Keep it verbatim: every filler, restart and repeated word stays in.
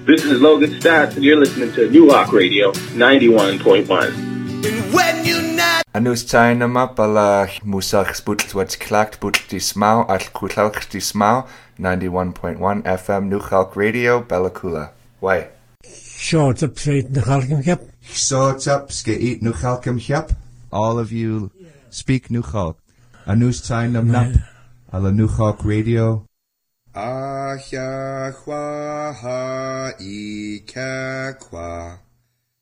This is Logan Stats, and you're listening to New Hawk Radio ninety-one point one. Anus tainama pala musach sputl what's clacked but dismau al kutalk dismau ninety-one point one F M New Hawk Radio Bellacula. Why? Short up straight New Halcom Hep. Short up skate New Halcom Hep. All of you speak New Hawk. Anus tainam nap ala New Hawk Radio. Ah ya hwa ha I ka kwa.